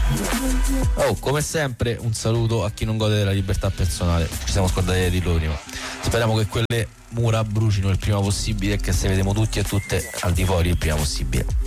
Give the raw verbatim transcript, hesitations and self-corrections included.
Oh, come sempre un saluto a chi non gode della libertà personale. Ci siamo scordati di dirlo prima. Speriamo che quelle mura brucino il prima possibile e che se vediamo tutti e tutte al di fuori il prima possibile.